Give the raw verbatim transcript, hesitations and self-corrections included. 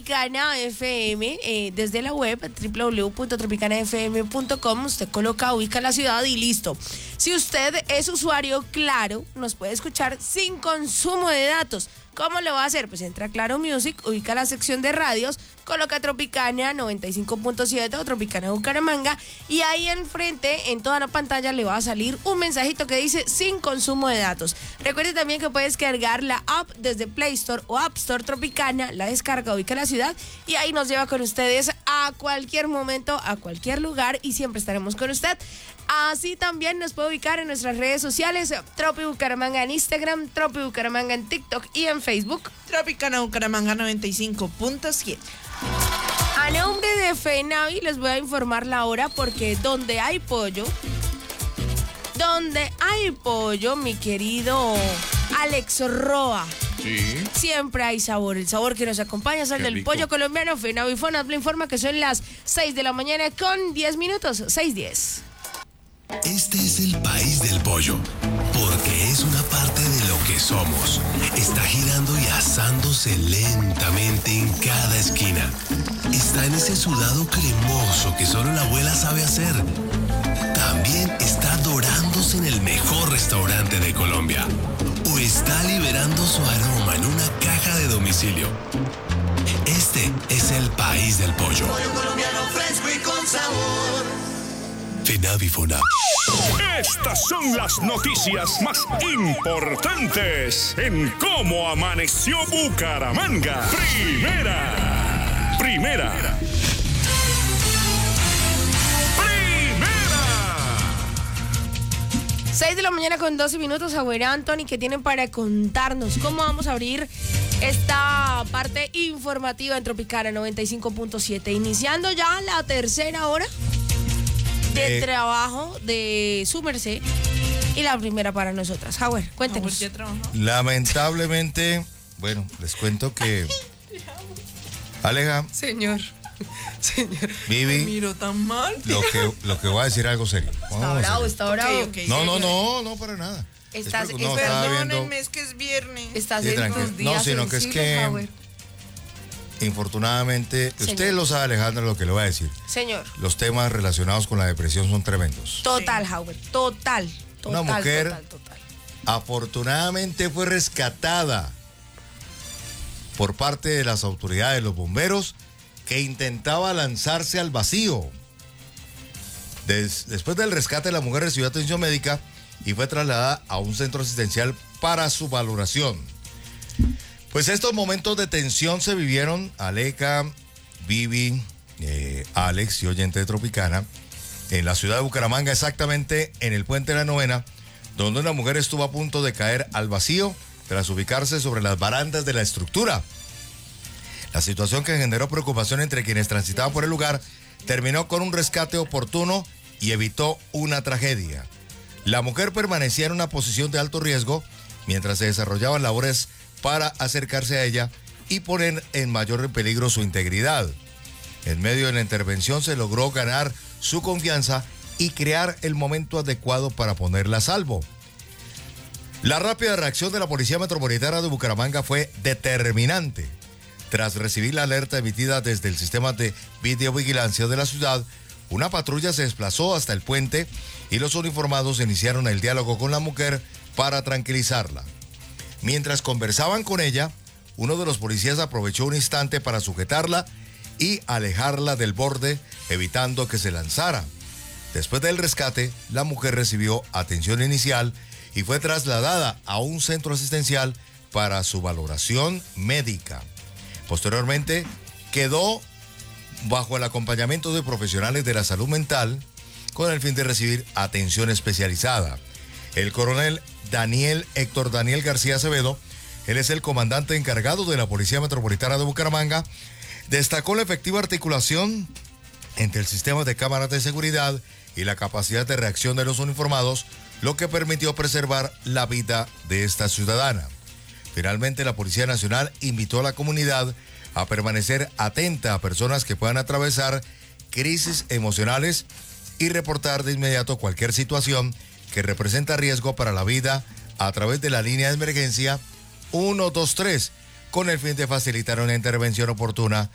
Tropicana F M, eh, desde la web doble u doble u doble u punto tropicana f m punto com, usted coloca, ubica la ciudad y listo. Si usted es usuario Claro, nos puede escuchar sin consumo de datos. ¿Cómo lo va a hacer? Pues entra a Claro Music, ubica la sección de radios, coloca Tropicana noventa y cinco punto siete o Tropicana Bucaramanga y ahí enfrente, en toda la pantalla, le va a salir un mensajito que dice sin consumo de datos. Recuerde también que puede descargar la app desde Play Store o App Store Tropicana, la descarga, ubica la ciudad y ahí nos lleva con ustedes a cualquier momento, a cualquier lugar y siempre estaremos con usted. Así también nos puede ubicar en nuestras redes sociales, Tropi Bucaramanga en Instagram, Tropi Bucaramanga en TikTok y en Facebook. Tropicana Bucaramanga noventa y cinco punto siete. A nombre de FENAVI les voy a informar la hora porque donde hay pollo, donde hay pollo, mi querido Alex Roa. Sí. Siempre hay sabor, el sabor que nos acompaña es el del pollo colombiano. FENAVI Fonat le informa que son las seis de la mañana con diez minutos, seis diez. Este es el país del pollo, porque es una parte de lo que somos. Está girando y asándose lentamente en cada esquina. Está en ese sudado cremoso que solo la abuela sabe hacer. También está dorándose en el mejor restaurante de Colombia. O está liberando su aroma en una caja de domicilio. Este es el país del pollo. Pollo colombiano fresco y con sabor. FENAVI Fonat. Estas son las noticias más importantes en cómo amaneció Bucaramanga. Primera. Primera. Primera. seis de la mañana con doce minutos, Agüera, Anthony, ¿qué tienen para contarnos? ¿Cómo vamos a abrir esta parte informativa en Tropicana noventa y cinco punto siete? Iniciando ya la tercera hora de eh, trabajo de su merced y la primera para nosotras. Howard, cuéntenos. Lamentablemente, bueno, les cuento que Aleja, Señor, señor, Vivi, me miro tan mal. Lo que, lo que voy a decir algo serio. Está bravo, está bravo. Okay, okay, no, sí, no, sí. no, no, para nada. Estás, es no, Perdónenme, es que es viernes. Estás sí, en tus días no, sino que es que Howard. Infortunadamente, Señor. usted lo sabe, Alejandra, lo que le voy a decir. Señor. Los temas relacionados con la depresión son tremendos. Total, sí. Howard, total, total. Una mujer total, total. afortunadamente fue rescatada por parte de las autoridades, los bomberos, que intentaba lanzarse al vacío. Des, después del rescate, la mujer recibió atención médica y fue trasladada a un centro asistencial para su valoración. Pues estos momentos de tensión se vivieron, Aleca, Vivi, eh, Alex y oyente de Tropicana, en la ciudad de Bucaramanga, exactamente en el puente de la Novena, donde una mujer estuvo a punto de caer al vacío tras ubicarse sobre las barandas de la estructura. La situación, que generó preocupación entre quienes transitaban por el lugar, terminó con un rescate oportuno y evitó una tragedia. La mujer permanecía en una posición de alto riesgo mientras se desarrollaban labores para acercarse a ella y poner en mayor peligro su integridad. En medio de la intervención se logró ganar su confianza y crear el momento adecuado para ponerla a salvo. La rápida reacción de la Policía Metropolitana de Bucaramanga fue determinante. Tras recibir la alerta emitida desde el sistema de videovigilancia de la ciudad, una patrulla se desplazó hasta el puente y los uniformados iniciaron el diálogo con la mujer para tranquilizarla. Mientras conversaban con ella, uno de los policías aprovechó un instante para sujetarla y alejarla del borde, evitando que se lanzara. Después del rescate, la mujer recibió atención inicial y fue trasladada a un centro asistencial para su valoración médica. Posteriormente, quedó bajo el acompañamiento de profesionales de la salud mental con el fin de recibir atención especializada. El coronel Daniel Héctor Daniel García Acevedo, él es el comandante encargado de la Policía Metropolitana de Bucaramanga, destacó la efectiva articulación entre el sistema de cámaras de seguridad y la capacidad de reacción de los uniformados, lo que permitió preservar la vida de esta ciudadana. Finalmente, la Policía Nacional invitó a la comunidad a permanecer atenta a personas que puedan atravesar crisis emocionales y reportar de inmediato cualquier situación que representa riesgo para la vida a través de la línea de emergencia uno dos tres, con el fin de facilitar una intervención oportuna